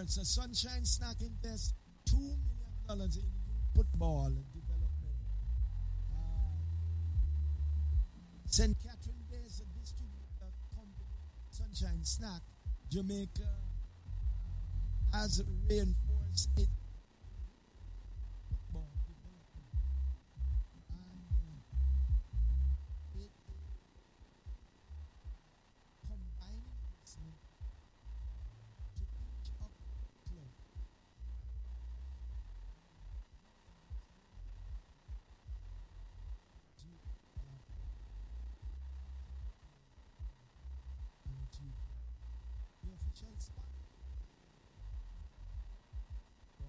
So Sunshine Snack invests $2 million in football development. Uh, St. Catherine Days distributor company Sunshine Snack Jamaica has reinforced its football development, and it combining investment to each of the club to and to the official spot for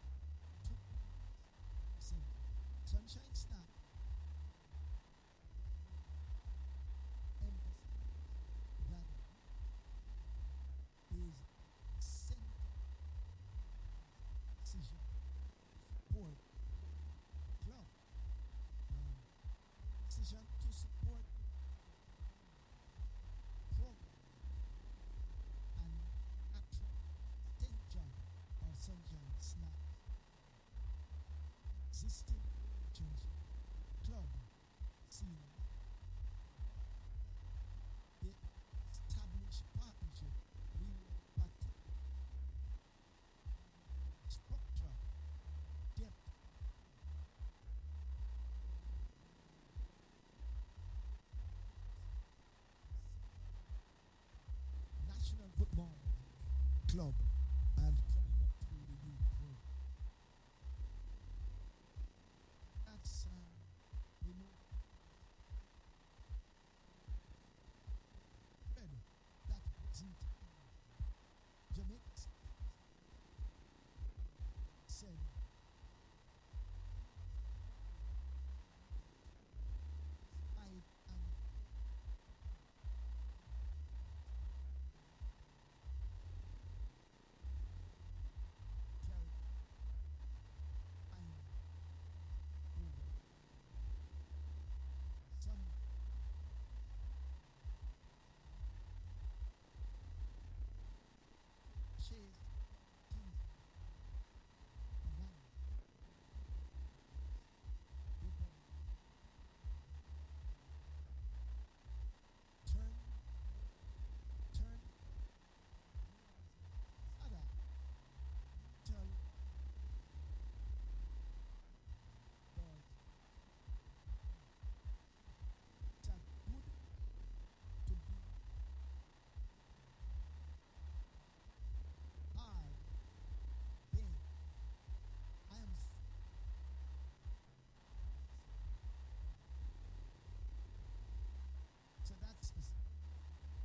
2%. Sunshine Snack emphasizes that is central decision support club. Um, Decision to support program and attract attention of Sunshine Snack existing relationship club senior. They establish partnership with particular structure, depth, national football club, and coming up through the youth program. That's remote red. That wasn't